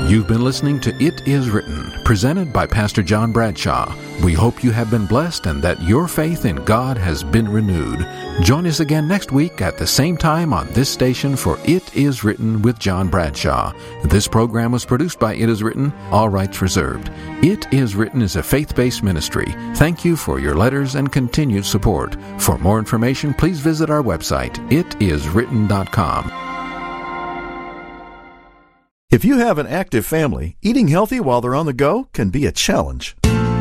You've been listening to It Is Written, presented by Pastor John Bradshaw. We hope you have been blessed and that your faith in God has been renewed. Join us again next week at the same time on this station for It Is Written with John Bradshaw. This program was produced by It Is Written, all rights reserved. It Is Written is a faith-based ministry. Thank you for your letters and continued support. For more information, please visit our website, itiswritten.com. If you have an active family, eating healthy while they're on the go can be a challenge.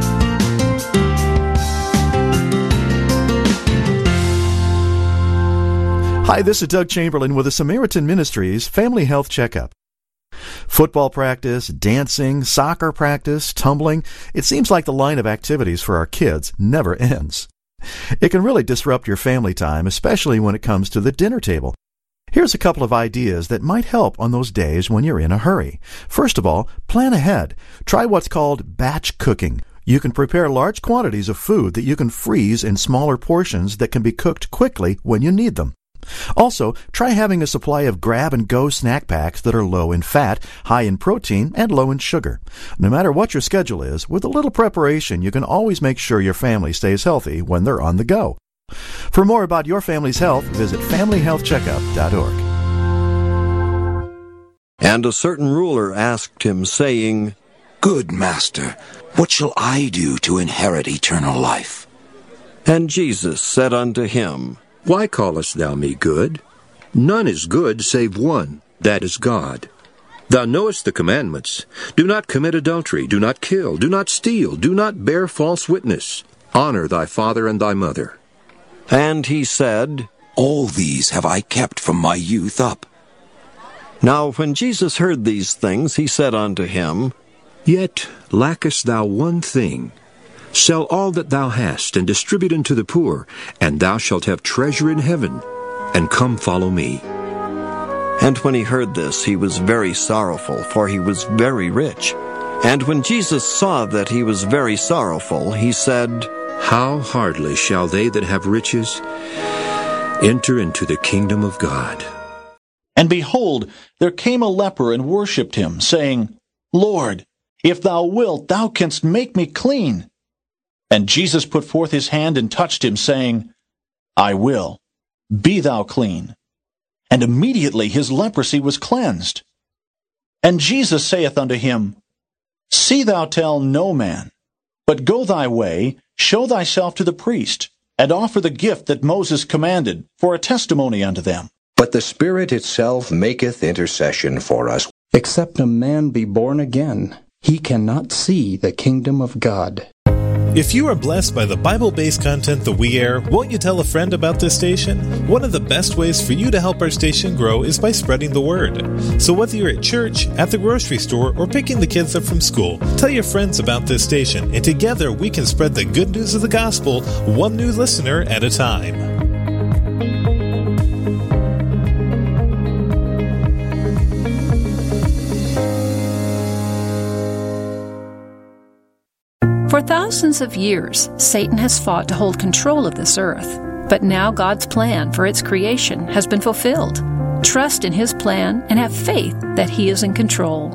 Hi, this is Doug Chamberlain with the Samaritan Ministries Family Health Checkup. Football practice, dancing, soccer practice, tumbling, it seems like the line of activities for our kids never ends. It can really disrupt your family time, especially when it comes to the dinner table. Here's a couple of ideas that might help on those days when you're in a hurry. First of all, plan ahead. Try what's called batch cooking. You can prepare large quantities of food that you can freeze in smaller portions that can be cooked quickly when you need them. Also, try having a supply of grab-and-go snack packs that are low in fat, high in protein, and low in sugar. No matter what your schedule is, with a little preparation, you can always make sure your family stays healthy when they're on the go. For more about your family's health, visit FamilyHealthCheckup.org. And a certain ruler asked him, saying, Good master, what shall I do to inherit eternal life? And Jesus said unto him, Why callest thou me good? None is good save one, that is God. Thou knowest the commandments. Do not commit adultery, do not kill, do not steal, do not bear false witness. Honor thy father and thy mother. And he said, All these have I kept from my youth up. Now when Jesus heard these things, he said unto him, Yet lackest thou one thing. Sell all that thou hast, and distribute unto the poor, and thou shalt have treasure in heaven. And come follow me. And when he heard this, he was very sorrowful, for he was very rich. And when Jesus saw that he was very sorrowful, he said, How hardly shall they that have riches enter into the kingdom of God? And behold, there came a leper and worshipped him, saying, Lord, if thou wilt, thou canst make me clean. And Jesus put forth his hand and touched him, saying, I will. Be thou clean. And immediately his leprosy was cleansed. And Jesus saith unto him, See thou tell no man, but go thy way, show thyself to the priest, and offer the gift that Moses commanded, for a testimony unto them. But the Spirit itself maketh intercession for us. Except a man be born again, he cannot see the kingdom of God. If you are blessed by the Bible-based content that we air, won't you tell a friend about this station? One of the best ways for you to help our station grow is by spreading the word. So whether you're at church, at the grocery store, or picking the kids up from school, tell your friends about this station, and together we can spread the good news of the gospel one new listener at a time. For thousands of years, Satan has fought to hold control of this earth, but now God's plan for its creation has been fulfilled. Trust in His plan and have faith that He is in control.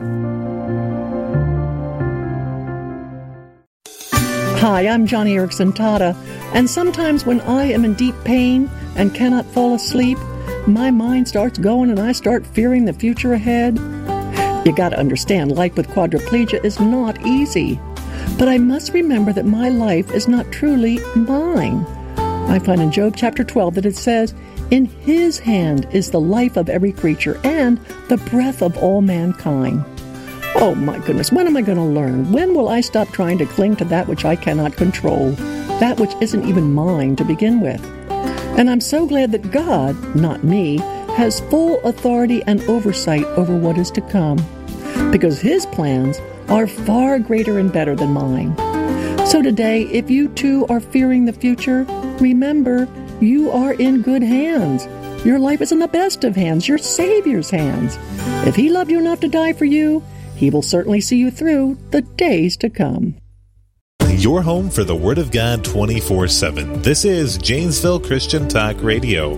Hi, I'm Johnny Erickson Tata, and sometimes when I am in deep pain and cannot fall asleep, my mind starts going and I start fearing the future ahead. You gotta understand, life with quadriplegia is not easy. But I must remember that my life is not truly mine. I find in Job chapter 12 that it says, In His hand is the life of every creature and the breath of all mankind. Oh my goodness, when am I going to learn? When will I stop trying to cling to that which I cannot control, that which isn't even mine to begin with? And I'm so glad that God, not me, has full authority and oversight over what is to come, because His plans are far greater and better than mine. So today, if you too are fearing the future, remember, you are in good hands. Your life is in the best of hands, your Savior's hands. If He loved you enough to die for you, He will certainly see you through the days to come. Your home for the Word of God 24/7. This is Janesville Christian Talk Radio,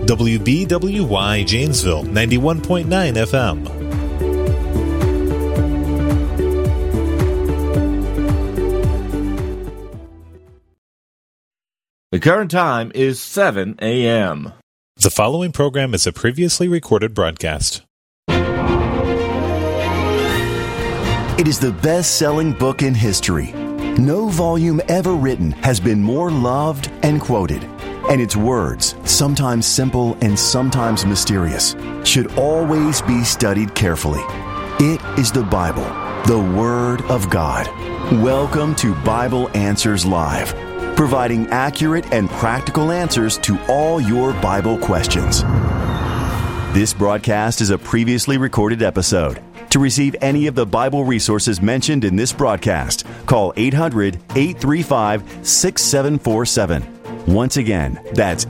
WBWY Janesville, 91.9 FM. The current time is 7 a.m. The following program is a previously recorded broadcast. It is the best-selling book in history. No volume ever written has been more loved and quoted. And its words, sometimes simple and sometimes mysterious, should always be studied carefully. It is the Bible, the Word of God. Welcome to Bible Answers Live, providing accurate and practical answers to all your Bible questions. This broadcast is a previously recorded episode. To receive any of the Bible resources mentioned in this broadcast, call 800-835-6747. Once again, that's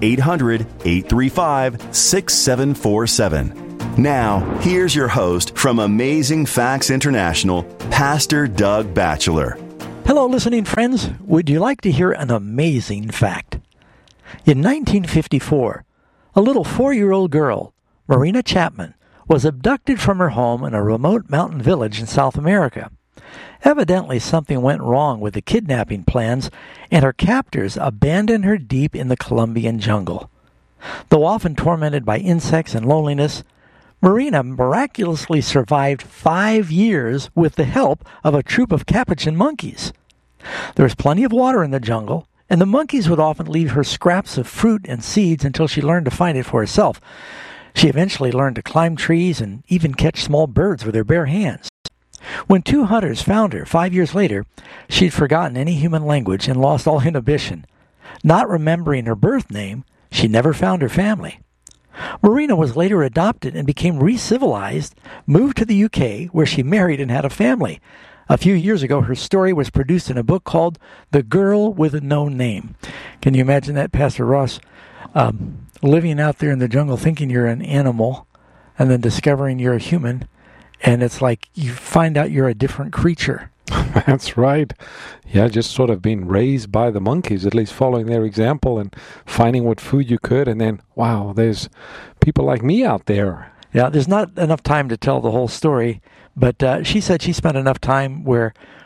800-835-6747. Now, here's your host from Amazing Facts International, Pastor Doug Batchelor. Hello, listening friends. Would you like to hear an amazing fact? In 1954, a little 4-year-old girl, Marina Chapman, was abducted from her home in a remote mountain village in South America. Evidently, something went wrong with the kidnapping plans, and her captors abandoned her deep in the Colombian jungle. Though often tormented by insects and loneliness, Marina miraculously survived 5 years with the help of a troop of capuchin monkeys. There was plenty of water in the jungle, and the monkeys would often leave her scraps of fruit and seeds until she learned to find it for herself. She eventually learned to climb trees and even catch small birds with her bare hands. When 2 hunters found her 5 years later, she'd forgotten any human language and lost all inhibition. Not remembering her birth name, she never found her family. Marina was later adopted and became re-civilized, moved to the UK, where she married and had a family. A few years ago, her story was produced in a book called The Girl with No Name. Can you imagine that, Pastor Ross? Living out there in the jungle thinking you're an animal and then discovering you're a human, and it's like you find out you're a different creature. That's right. Yeah, just sort of being raised by the monkeys, at least following their example and finding what food you could, and then, wow, there's people like me out there. Yeah, there's not enough time to tell the whole story, but she said she spent enough time where